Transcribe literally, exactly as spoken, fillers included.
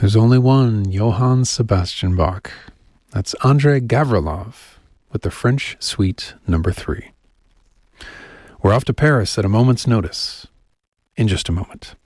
There's only one Johann Sebastian Bach. That's Andrei Gavrilov with the French Suite number three. We're off to Paris at a moment's notice in just a moment.